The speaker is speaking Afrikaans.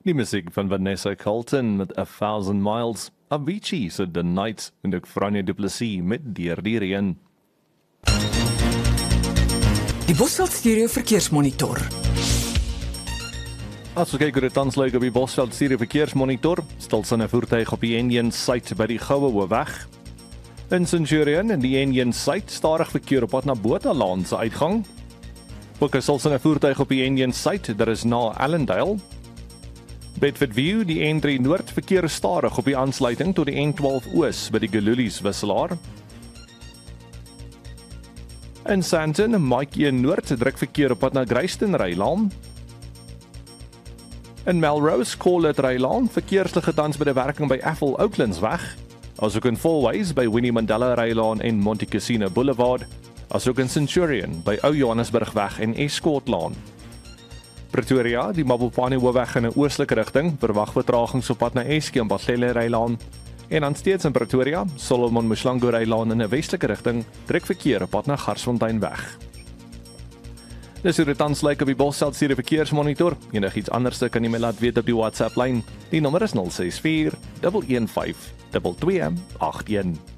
Die musiek van Vanessa Carlton met 1000 Miles, Avicii se The Night en ook Franje Du Plessis met Deur die Reën. Die Bosveld Stereo Verkeersmonitor. As we kyk hoe dit tans lyk op die Bosveld Stereo Verkeersmonitor, stilstaande voertuig op die N1 suid by die Goue Hoofweg. In Centurion en die N1 suid stadig verkeer op pad na Bothalaan se uitgang. Ook 'n stilstaande voertuig op die N1 suid, daar is na Allendale. Bedford View, die N3 Noord verkeer stadig op die aansluiting tot die N12 Oos by die Gululies wisselaar. In Sandton, Mike 1 Noord druk verkeer op pad na Greyston Rylaan. In Melrose, Corlett Rylaan, verkeerslige tans by die werking by Apple Oaklands weg. Asook in Fourways by Winnie Mandela Rylaan en Monte Cassino Boulevard. Asook in Centurion by Ou Johannesburg weg en Escortlaan. Pretoria, die Mabopane Hoofweg in 'n oostelike rigting, verwag vertragings op pad na Eskie en Batlele Rylaan. En dan steeds in Pretoria, Solomon Mshlangu Rylaan in 'n westelike rigting, druk verkeer op pad na Garsfontein weg. Dis hoe dit tans lyk op die Bosveld Stereo Verkeersmonitor. Enigiets anderste kan jy my laat weet op die WhatsApp lyn. Die nommer is 064 115 2281.